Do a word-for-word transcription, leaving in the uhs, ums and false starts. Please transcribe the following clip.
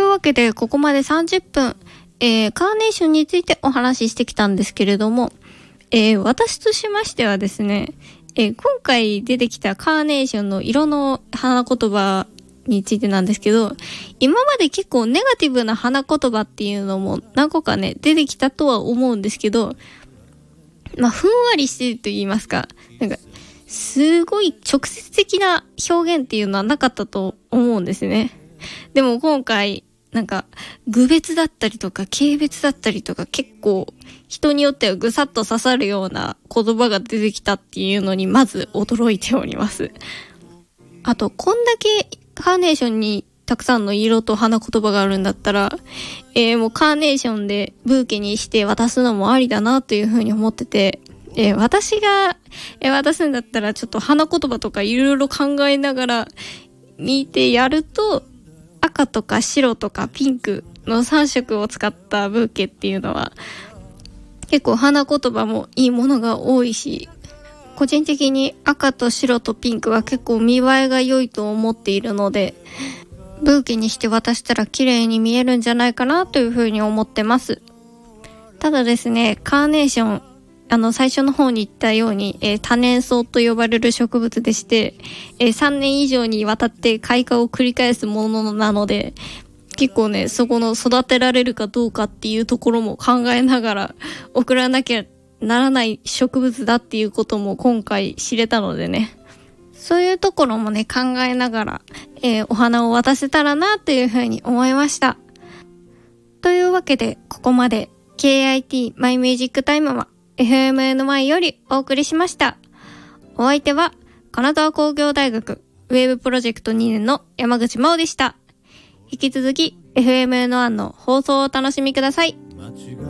わけでここまでさんじゅっぷん、えー、カーネーションについてお話ししてきたんですけれども、えー、私としましてはですね、えー、今回出てきたカーネーションの色の花言葉についてなんですけど、今まで結構ネガティブな花言葉っていうのも何個かね出てきたとは思うんですけど、まあふんわりしてると言いますか、なんかすごい直接的な表現っていうのはなかったと思うんですね。でも今回なんか具別だったりとか軽別だったりとか、結構人によってはぐさっと刺さるような言葉が出てきたっていうのにまず驚いております。あとこんだけカーネーションにたくさんの色と花言葉があるんだったら、えー、もうカーネーションでブーケにして渡すのもありだなというふうに思ってて、えー、私が、えー、渡すんだったらちょっと花言葉とかいろいろ考えながら見てやると、赤とか白とかピンクのさん色を使ったブーケっていうのは結構花言葉もいいものが多いし、個人的に赤と白とピンクは結構見栄えが良いと思っているので、ブーケにして渡したら綺麗に見えるんじゃないかなというふうに思ってます。ただですね、カーネーション、あの最初の方に言ったように、えー、多年草と呼ばれる植物でして、えー、さんねん以上にわたって開花を繰り返すものなので、結構ね、そこの育てられるかどうかっていうところも考えながら送らなきゃならない植物だっていうことも今回知れたのでね、そういうところもね考えながら、えー、お花を渡せたらなというふうに思いました。というわけでここまで ケーアイティー マイミュージックタイムは エフエムエヌワイ よりお送りしました。お相手は金沢工業大学ウェーブプロジェクトにねんの山口真央でした。引き続き エフエムエヌワン の放送をお楽しみください。